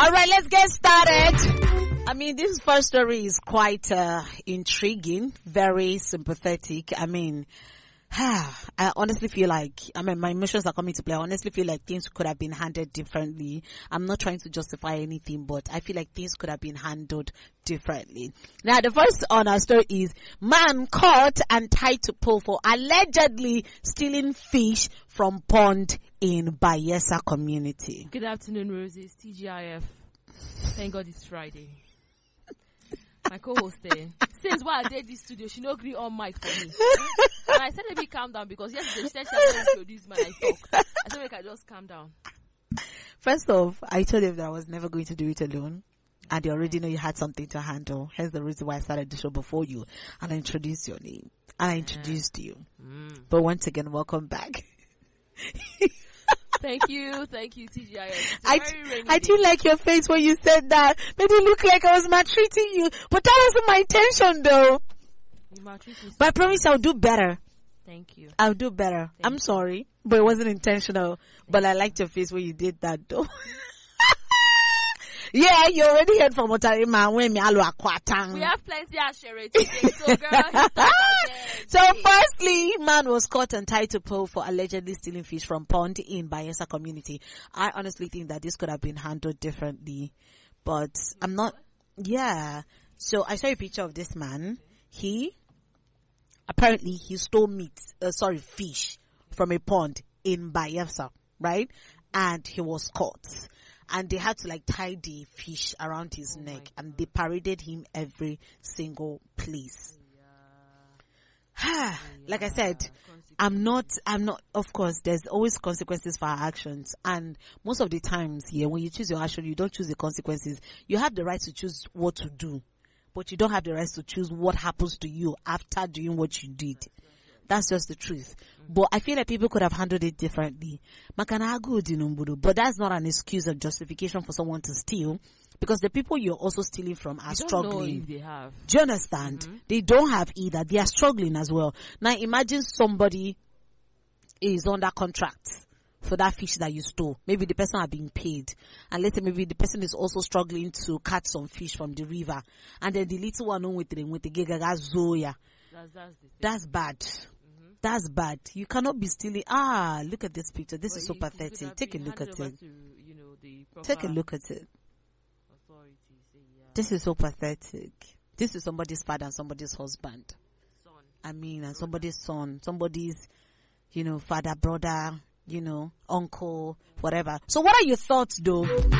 All right, let's get started. I mean, this first story is quite intriguing, very sympathetic. I mean, I honestly feel like, my emotions are coming to play. I honestly feel like things could have been handled differently. I'm not trying to justify anything, but I feel like things could have been handled differently. Now, the first on our story is man caught and tied to pole for allegedly stealing fish from pond in Bayelsa community. Good afternoon, Roses. TGIF. Thank God it's Friday. My co-host there. Since while I did this studio, she no agree on mic for me. And I said, let me calm down because yesterday she said she was going to introduce me and I talked. I said, make I just calm down. First off, I told them that I was never going to do it alone. And they already know you had something to handle. Hence the reason why I started the show before you. And I introduced your name. And I introduced you. But once again, welcome back. Thank you, TGIF. I do like your face when you said that. Made it look like I was maltreating you. But that wasn't my intention though. You maltreat me. But I promise I'll do better. Thank you. I'll do better. I'm sorry. But it wasn't intentional. But I liked your face when you did that though. Yeah, you already heard from Otarima when me alu akwatang. We have plenty of share today, so girl. So firstly, man was caught and tied to pole for allegedly stealing fish from pond in Bayelsa community. I honestly think that this could have been handled differently, but I'm not. Yeah. So I saw a picture of this man. He stole fish from a pond in Bayelsa, right? And he was caught. And they had to tie the fish around his neck and they paraded him every single place. Like I said, I'm not, of course, there's always consequences for our actions. And most of the times here, when you choose your action, you don't choose the consequences. You have the right to choose what to do, but you don't have the right to choose what happens to you after doing what you did. That's just the truth. But I feel like people could have handled it differently. But that's not an excuse or justification for someone to steal, because the people you're also stealing from are struggling. They have. Do you understand? They don't have either. They are struggling as well. Now imagine somebody is under contract for that fish that you stole. Maybe the person are being paid. And let's say maybe the person is also struggling to catch some fish from the river. And then the little one with the gigaga zoya. That's bad. That's bad. You cannot be stealing. Look at this picture. This is so pathetic. Take a look at it. Take a look at it. This is so pathetic. This is somebody's father and somebody's husband. And somebody's son. Somebody's, father, brother, uncle, whatever. So what are your thoughts though?